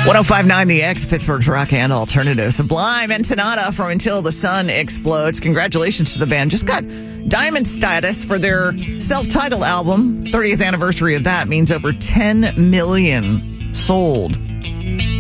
1059 The X, Pittsburgh's rock and alternative. Sublime and Sonata from Until the Sun Explodes. Congratulations to the band. Just got diamond status for their self-titled album. 30th anniversary of that means over 10 million sold.